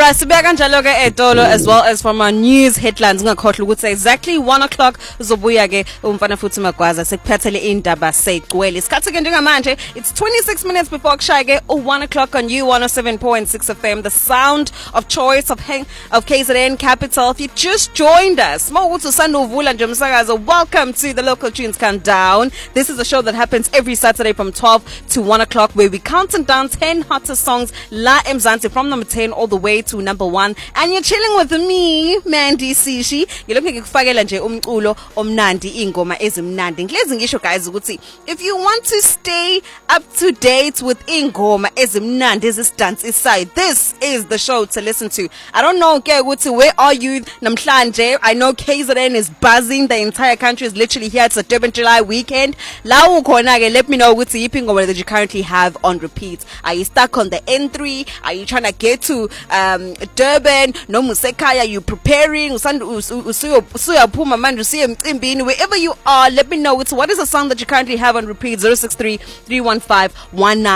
Alright, sibeka kanjalo ke etolo as well as from our news headlines. Ngakhohlwa ukuthi exactly 1 o'clock uzobuya ke umfana futhi Magwaza sekuphethele indaba segcwele. Isikhathi ke njengamanje it's 26 minutes before kushaya ke 1 o'clock on U107.6 FM, the sound of choice of KZN Capital. If you just joined us, mawukuthi usanduvula nje umsakazo, welcome to the Local Tunes Countdown. This is a show that happens every Saturday from 12 to 1 o'clock where we counting down 10 hottest songs la eMzansi from number 10 all the way to number 1, and you're chilling with me, Mandy Sishi. Ngilokhu ngikufakela nje umculo omnandi, ingoma ezimnandi. Ngihlezi ngisho guys ukuthi if you want to stay up to date with ingoma ezimnandi ezidance side, this is the show to listen to. I don't know ke ukuthi where are you namhlanje. I know KZN is buzzing, the entire country is literally here. It's a Durban July weekend. La ukhona ke, let me know ukuthi yiphi ingoma that you currently have on repeat. Are you stuck on the N3? Are you trying to get to Durban? No musekaya, you preparing usuyaphuma manje usiye emcimbini. Wherever you are, let me know what is the song that you currently have on repeat. 063 315 19